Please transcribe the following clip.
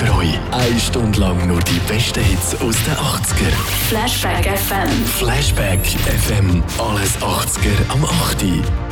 für euch. 1 Stunde lang nur die besten Hits aus den 80er. Flashback FM. Flashback FM. Alles 80er am 8.